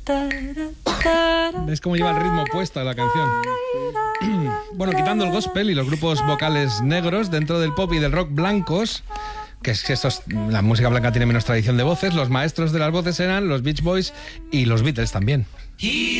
¿Ves cómo lleva el ritmo puesto a la canción? Bueno, quitando el gospel y los grupos vocales negros dentro del pop y del rock blancos, que es que la música blanca tiene menos tradición de voces, los maestros de las voces eran los Beach Boys y los Beatles también.